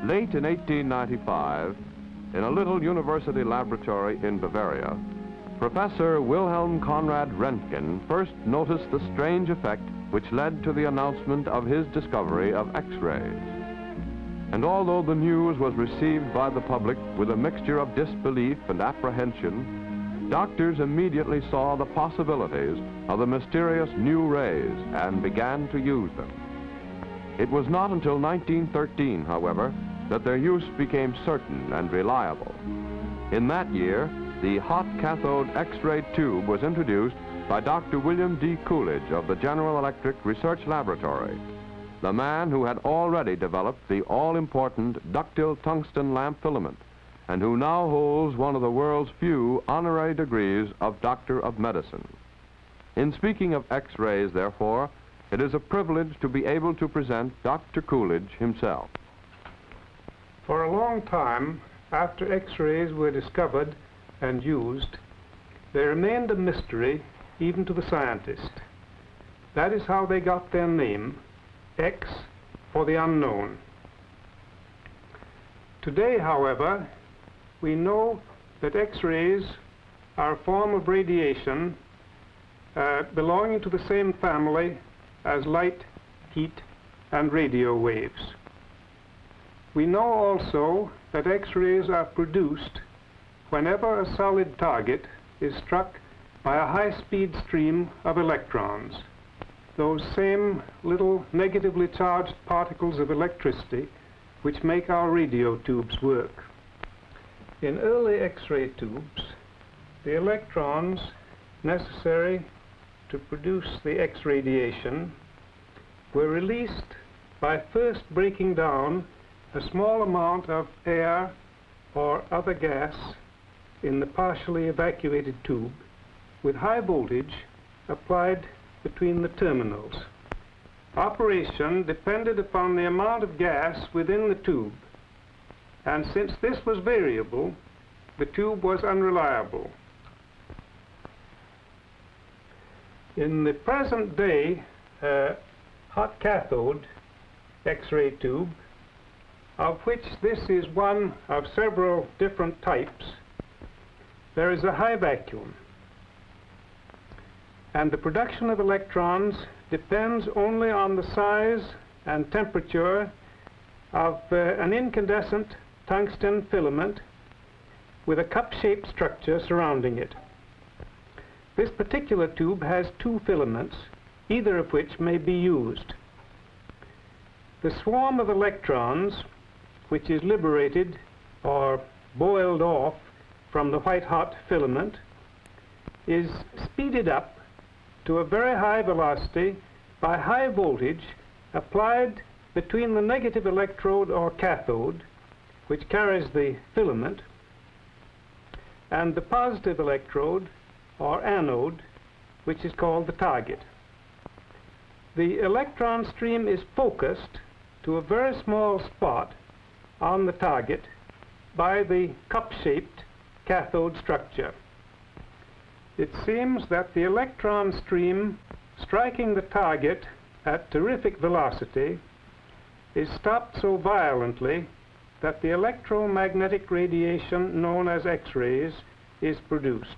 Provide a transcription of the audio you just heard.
Late in 1895, in a little university laboratory in Bavaria, Professor Wilhelm Conrad Röntgen first noticed the strange effect which led to the announcement of his discovery of X-rays. And although the news was received by the public with a mixture of disbelief and apprehension, doctors immediately saw the possibilities of the mysterious new rays and began to use them. It was not until 1913, however, that their use became certain and reliable. In that year, the hot cathode X-ray tube was introduced by Dr. William D. Coolidge of the General Electric Research Laboratory, the man who had already developed the all-important ductile tungsten lamp filament, and who now holds one of the world's few honorary degrees of Doctor of Medicine. In speaking of X-rays, therefore, it is a privilege to be able to present Dr. Coolidge himself. For a long time, after X-rays were discovered and used, they remained a mystery even to the scientist. That is how they got their name, X for the unknown. Today, however, we know that X-rays are a form of radiation belonging to the same family as light, heat, and radio waves. We know also that X-rays are produced whenever a solid target is struck by a high-speed stream of electrons, those same little negatively charged particles of electricity which make our radio tubes work. In early X-ray tubes, the electrons necessary to produce the X radiation were released by first breaking down a small amount of air or other gas in the partially evacuated tube with high voltage applied between the terminals. Operation depended upon the amount of gas within the tube, and since this was variable, the tube was unreliable. In the present day hot cathode X-ray tube, of which this is one of several different types, there is a high vacuum, and the production of electrons depends only on the size and temperature of an incandescent tungsten filament with a cup-shaped structure surrounding it. This particular tube has two filaments, either of which may be used. The swarm of electrons, which is liberated or boiled off from the white-hot filament, is speeded up to a very high velocity by high voltage applied between the negative electrode or cathode, which carries the filament, and the positive electrode or anode, which is called the target. The electron stream is focused to a very small spot on the target by the cup-shaped cathode structure. It seems that the electron stream striking the target at terrific velocity is stopped so violently that the electromagnetic radiation known as X-rays is produced.